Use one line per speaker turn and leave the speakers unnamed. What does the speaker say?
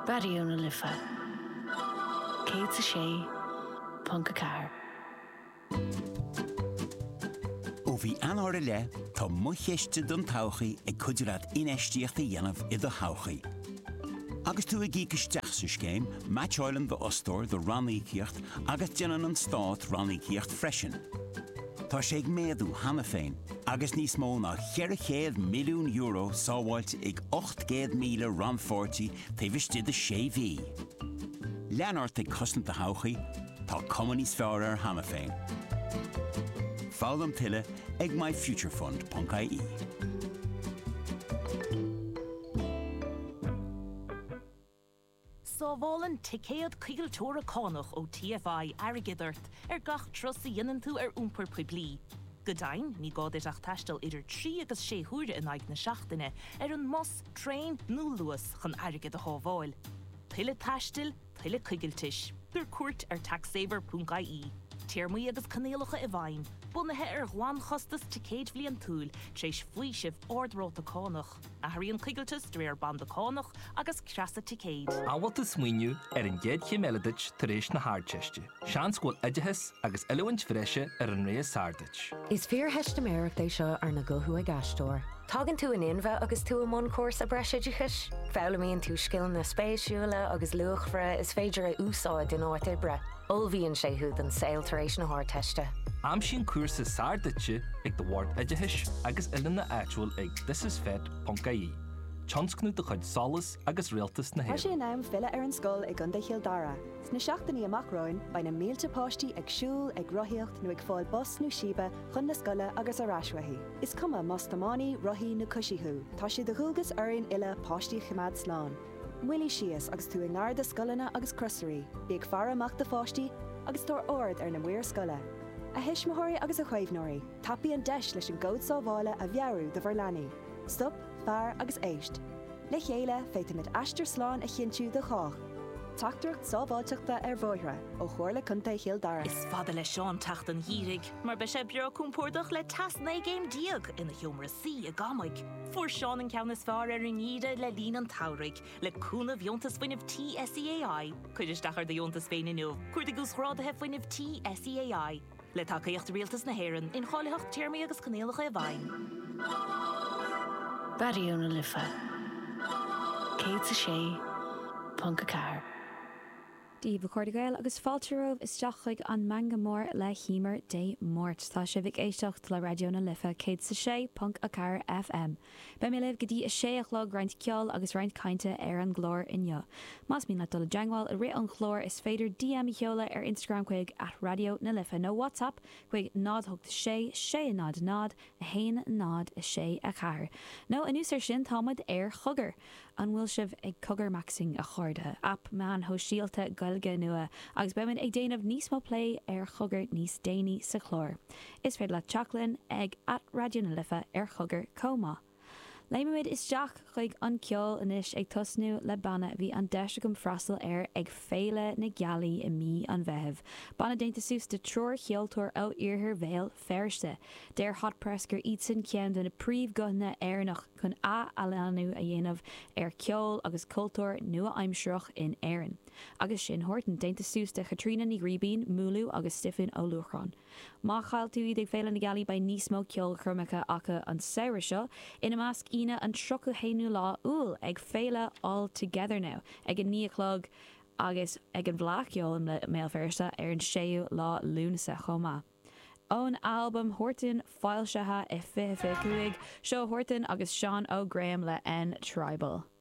Bariúna lifa. Céad sa sé, Punca Car.
Ó bhí anóra le, tá mucheiste don tauchaí ag cuidirad inéistíochta dhéanamh i do tauchaí. Agus tú ag isteach sa scéim, Match Island do Ostóir do Rannaíocht agus déanann an Stát Rannaíocht freisin. Tá sé ag méadú hana féin, agus níos mó ná 400 milliún euro sábháilte ag 800 míle ranfortí taobhiste de sé bhí. Leanart ag cosnta tauchaí, tá cumann níos fearr ar hana féin. Fálam tuile ag myfuturefund.ie.
Sábhálann ticéad cígaltóra cánach ó TFI airgidart gach trosa dhéanann tú úmpar poiblí. Godain, ní gáid ach taistil idir 3 agus 6 huaire in aig na seachtaine an mos, trein nó luas chun airgid a hábháil. Tuile taistil, tuile cígaltis. Gur cuairt taxsaver.ie. Tíormaí agus canéalacha i bhain, bunathe gháin chostas ticéad bhliain túil, tréis faoisibh ordróta cánach, a thaíonn cígaltas dréir banda cánach agus creasa ticéad.
Ábhailte smaoinniú an gcéad chiméladait tar éis na háirteiste. Sean scóil idithas agus eilehhaint freise an réas sardait.
Is fear heistamérach é seo ar na gothú ag gastóir. Tágann tú an inbheith agus tú am córs a breisidichas? Fálamíonn tú scill na spéisiúla agus luachfra is féidir a úsáid in áit ibre. Olbhíonn sé húd an saoiltar éis na háirteiste.
Am sin cuasa sardaite ag do bhhard idithis agus ilan na actual ag thisisfed.ie. Chanscnú do chuid solas agus rialtas na
Tá sé nám fila ar an scoil ag gunda Chialdara. Sna seachtaí amachráin baina mílte páistí ag siúl ag rothíocht nó ag fáil bos nó sibe chun na scoile agus aráshaí. Is cuma mostamánaí rothí nó cusithú. Tá sé do thugas airn ile páistí chimad sláán. Muilí sias agus tú ag náir de scoilena agus crusaí, bíag fear amach de fáistí agus tóir ord ar na muir scoile. A hisismothirí agus a chuimhnóirí, tapí an deis leis an góid sábháile a bhearú de bharlaní. Stop, fear agus éist. Le chéile féitimid eistir sláán a chintiú de chách. Tachtarcht sábháilteachta ar bhóithre ó chuirla chunta Chialdara.
Is fada le seán tacht an hírig, mar be sé beor cúmpórdach le tasna géim diaag ina hiomra sí a gamaig. Fuair seán an ceannas fearr ar an íre le lín an taurig, le cúna bhiontas faoinmh TSEAI, chuidir stachar de bhiontas féin inniu, chuir de gúsrádathe faoinmh TSEAI, le tacaíocht rialtas na hÉireann in cháileacht tíormaí agus canéalacha a bhain.
Bariúna lifa. Céad sa sé, Punca Car.
Díobh Cordigail agus fáiltearóibh is teachaig an mangamór le hímar dé mórt. Tá sé bhíh éisteacht le radioúna lifa céad sa sé Punca Car FM. Be mé libh go dtí a 6 log roinnt ceol agus roinnt cainte ar an glór inneo. Más mí na dul deangáil a ré an chlór is féidir DM cheola ar Instagram chuig at radio na lifa nó WhatsApp chuig nád thugta sé a nád a hain nád a sé a char. nó an úsar sin támad ar chugar. An bhfuil sibh ag cogur maxing a chuirde. App man ho síalta gailge nua agus bemin ag déanamh níos mó play ar chugar níos déine sa chlór. Is féidir le Jacqueline ag at Radio na Lifa ar chugar comá. Leimimiid is deach chuig an ceol inis ag tosnú le banna bhí an deise gom freastal ar ag féile na gealaí i mí an bheitheh. Banna déanta sús de tror cheoltóir ó iarthar bhéal feirste. Déir hot press gur iad san ceann na príomhgutna airnach chun a leanú a dhéanamh ar ceol agus cultúr nua aimseoch in éireann. Agus sin thuirtan déanta sús de Catriona ní Ghríbín, Múlú agus Stephen Ó Luachán. Má chail tú iad ag féile na gealaí ba níos mó ceol chrumacha acha an saoire seo, ina másc ina an trochu héinú lá úl ag féile all together now ag an níochlog agus ag an bhlaceol le méalfeirsa ar an 6 lá lúnasa chomá. Ón album Horton fáilsethe i 55 seo Horton agus Sean Ó Graham le N Tribal.